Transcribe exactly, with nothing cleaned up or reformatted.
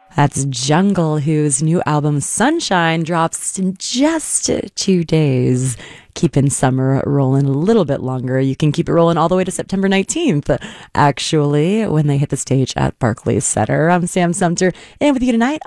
That's Jungle, whose new album Sunshine drops in just two days. Keeping summer rolling a little bit longer. You can keep it rolling all the way to September nineteenth, actually, when they hit the stage at Barclays Center. I'm Sam Sumter, and with you tonight